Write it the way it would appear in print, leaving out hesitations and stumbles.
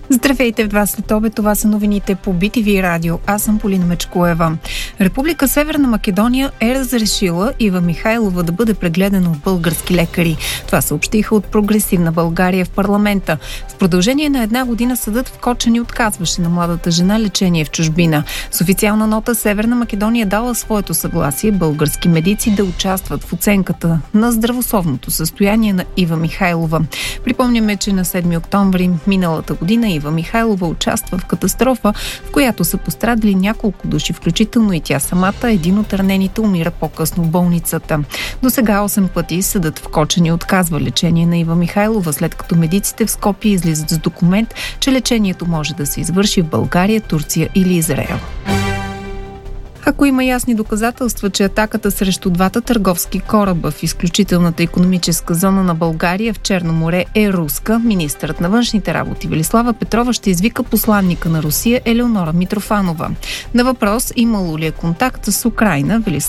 Здравейте в 2 след обед, това са новините по BTV Радио. Аз съм Полина Мечкоева. Република Северна Македония е разрешила Ива Михайлова да бъде прегледана от български лекари. Това съобщиха от Прогресивна България в парламента. В продължение на 1 година съдът в Кочани отказваше на младата жена лечение в чужбина. С официална нота Северна Македония дала своето съгласие български медици да участват в оценката на здравословното състояние на Ива Михайлова. Припомняме, че на 7 октомври миналата година Ива Михайлова участва в катастрофа, в която са пострадали няколко души, включително и тя самата. Един от ранените умира по-късно в болницата. До сега 8 пъти съдът в Кочани отказва лечение на Ива Михайлова, след като медиците в Скопие излизат с документ, че лечението може да се извърши в България, Турция или Израел. Ако има ясни доказателства, че атаката срещу двата търговски кораба в изключителната икономическа зона на България в Черно море е руска, министърът на външните работи Велислава Петрова ще извика посланника на Русия Елеонора Митрофанова. На въпрос имало ли е контакт с Украйна, Велислава